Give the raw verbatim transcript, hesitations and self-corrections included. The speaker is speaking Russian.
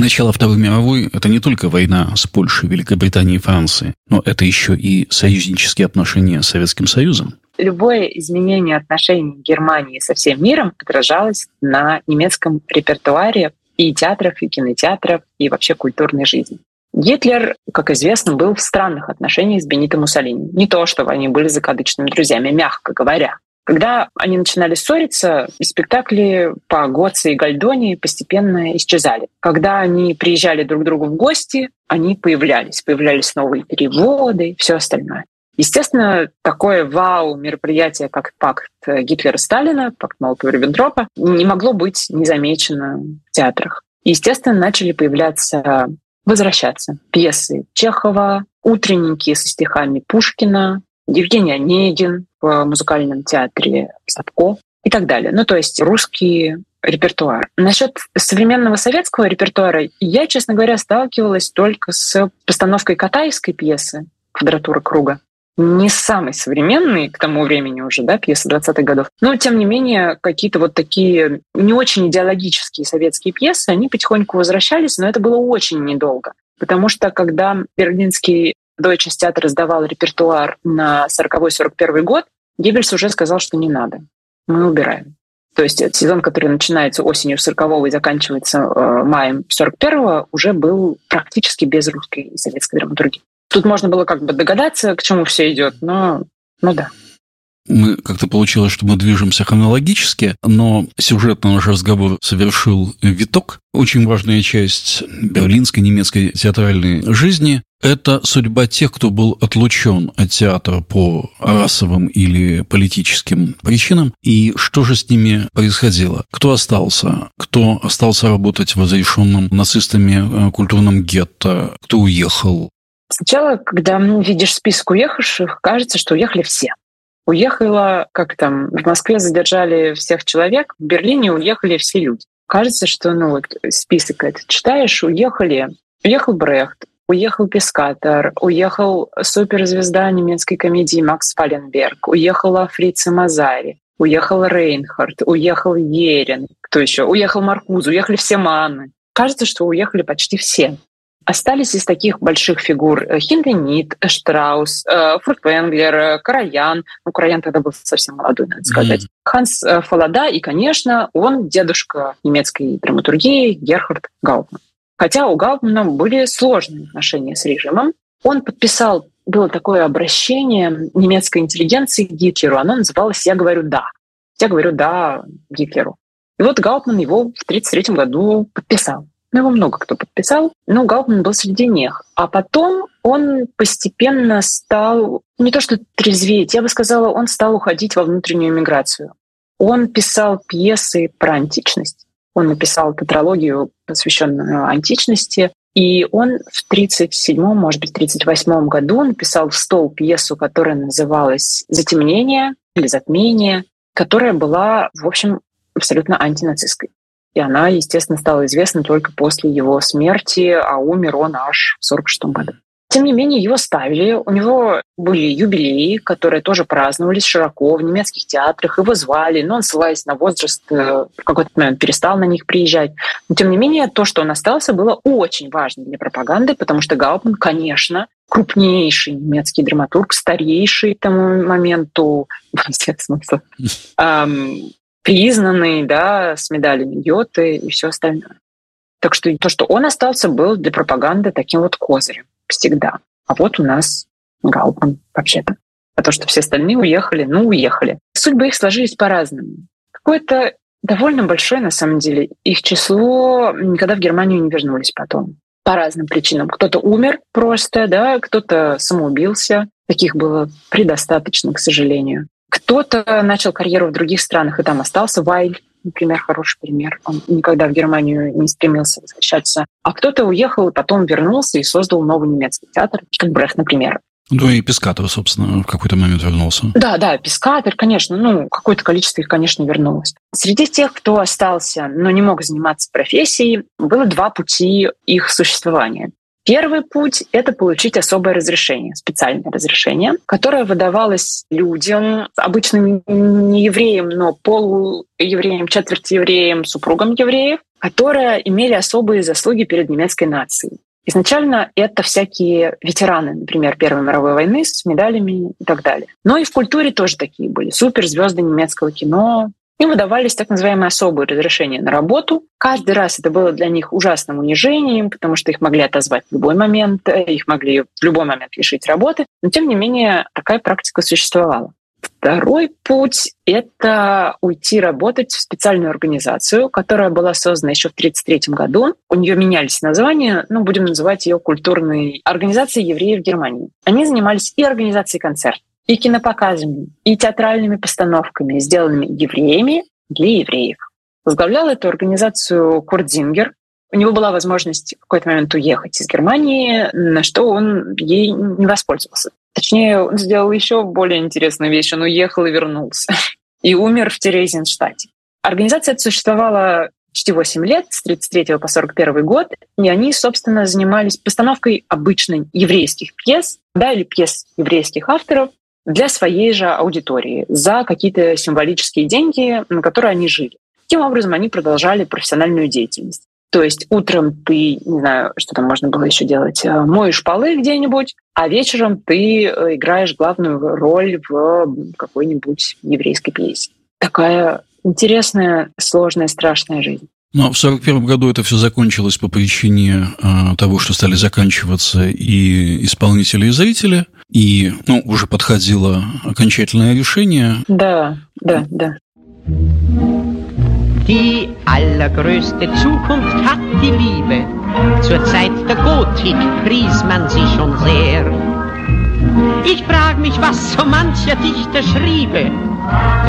Начало Второй мировой – это не только война с Польшей, Великобританией и Францией, но это еще и союзнические отношения с Советским Союзом. Любое изменение отношений Германии со всем миром отражалось на немецком репертуаре и театров, и кинотеатров, и вообще культурной жизни. Гитлер, как известно, был в странных отношениях с Бенито Муссолини. Не то, чтобы они были закадычными друзьями, мягко говоря. Когда они начинали ссориться, спектакли по Гоце и Гальдони постепенно исчезали. Когда они приезжали друг к другу в гости, они появлялись. Появлялись новые переводы и все остальное. Естественно, такое вау-мероприятие, как пакт Гитлера-Сталина, пакт Молотова-Риббентропа, не могло быть незамечено в театрах. Естественно, начали появляться, возвращаться пьесы Чехова, утренники со стихами Пушкина, Евгений Онегин в музыкальном театре Сапко и так далее. Ну, то есть русский репертуар. Насчет современного советского репертуара я, честно говоря, сталкивалась только с постановкой Катаевской пьесы «Квадратура круга». Не самый современный к тому времени уже, да, пьеса двадцатых годов. Но, тем не менее, какие-то вот такие не очень идеологические советские пьесы, они потихоньку возвращались, но это было очень недолго. Потому что когда Берлинский Deutsches Theater издавал репертуар на сороковой сорок первый год, Геббельс уже сказал, что не надо, мы убираем. То есть сезон, который начинается осенью сорокового и заканчивается э, маем сорок первого, уже был практически без русской и советской драматургии. Тут можно было как бы догадаться, к чему все идет, но ну да. Мы как-то получилось, что мы движемся хронологически, но сюжетно наш разговор совершил виток. Очень важная часть берлинской немецкой театральной жизни – это судьба тех, кто был отлучен от театра по расовым или политическим причинам, и что же с ними происходило. Кто остался? Кто остался работать в разрешенном нацистами культурном гетто? Кто уехал? Сначала, когда видишь список уехавших, кажется, что уехали все. Уехала, как там, в Москве задержали всех человек, в Берлине уехали все люди. Кажется, что, ну вот, список этот читаешь, уехали, уехал Брехт, уехал Пискатор, уехал суперзвезда немецкой комедии Макс Фалленберг, уехала Фрица Мазари, уехал Рейнхард, уехал Ерин, кто еще? Уехал Маркузе, уехали все Манны. Кажется, что уехали почти все. Остались из таких больших фигур Хиндемит, Штраус, Фуртвенглер, Караян. Ну, Караян тогда был совсем молодой, надо сказать. Mm-hmm. Ханс Фоллада и, конечно, он дедушка немецкой драматургии Герхард Гауптман. Хотя у Гауптмана были сложные отношения с режимом. Он подписал, было такое обращение немецкой интеллигенции к Гитлеру. Оно называлось «Я говорю да». «Я говорю да» Гитлеру. И вот Гауптман его в тысяча девятьсот тридцать третьем году подписал. Ну, его много кто подписал, но Гауптман был среди них. А потом он постепенно стал, не то что трезветь, я бы сказала, он стал уходить во внутреннюю эмиграцию. Он писал пьесы про античность, он написал тетралогию, посвященную античности, и он в тридцать седьмом, может быть, тридцать восьмом году написал в стол пьесу, которая называлась «Затемнение» или «Затмение», которая была, в общем, абсолютно антинацистской. И она, естественно, стала известна только после его смерти, а умер он аж в сорок шестом году. Тем не менее, его ставили, у него были юбилеи, которые тоже праздновались широко в немецких театрах, его звали, но он, ссылаясь на возраст, в какой-то момент перестал на них приезжать. Но, тем не менее, то, что он остался, было очень важно для пропаганды, потому что Гауптман, конечно, крупнейший немецкий драматург, старейший к тому моменту, во всех смыслах, признанный, да, с медалями Гёте и все остальное. Так что то, что он остался, был для пропаганды таким вот козырем всегда. А вот у нас Гауптман вообще-то. А то, что все остальные уехали, ну, уехали. Судьбы их сложились по-разному. Какое-то довольно большое, на самом деле, их число никогда в Германию не вернулись потом. По разным причинам. Кто-то умер просто, да, кто-то самоубился. Таких было предостаточно, к сожалению. Кто-то начал карьеру в других странах и там остался. Вайль, например, хороший пример. Он никогда в Германию не стремился возвращаться. А кто-то уехал и потом вернулся и создал новый немецкий театр, как Брехт, например. Ну и Пискатор, собственно, в какой-то момент вернулся. Да, да, Пискатор, конечно. Ну, какое-то количество их, конечно, вернулось. Среди тех, кто остался, но не мог заниматься профессией, было два пути их существования. Первый путь — это получить особое разрешение, специальное разрешение, которое выдавалось людям, обычно не евреям, но полуевреям, четверть евреям, супругам евреев, которые имели особые заслуги перед немецкой нацией. Изначально это всякие ветераны, например, Первой мировой войны с медалями и так далее. Но и в культуре тоже такие были. Суперзвезды немецкого кино. Им выдавались так называемые особые разрешения на работу. Каждый раз это было для них ужасным унижением, потому что их могли отозвать в любой момент, их могли в любой момент лишить работы. Но, тем не менее, такая практика существовала. Второй путь — это уйти работать в специальную организацию, которая была создана еще в тысяча девятьсот тридцать третьем году. У нее менялись названия, ну, будем называть ее культурной организацией евреев Германии. Они занимались и организацией концертов, и кинопоказами, и театральными постановками, сделанными евреями для евреев. Возглавлял эту организацию Курт Зингер. У него была возможность в какой-то момент уехать из Германии, на что он ей не воспользовался. Точнее, он сделал еще более интересную вещь. Он уехал и вернулся. И умер в Терезинштадте. Организация эта существовала почти восемь лет, с тридцать третьего по сорок первый год. И они, собственно, занимались постановкой обычных еврейских пьес, да, или пьес еврейских авторов для своей же аудитории за какие-то символические деньги, на которые они жили. Таким образом, они продолжали профессиональную деятельность. То есть утром ты, не знаю, что там можно было еще делать, моешь полы где-нибудь, а вечером ты играешь главную роль в какой-нибудь еврейской пьесе. Такая интересная, сложная, страшная жизнь. Но в сорок первом году это все закончилось по причине э, того, что стали заканчиваться и исполнители, и зрители, и ну, уже подходило окончательное решение. Да, да, да. Die allergrößte Zukunft hat die Liebe. Zur Zeit der Gotik pries man sie schon sehr. Ich frag mich, was so mancher Dichter schriebe,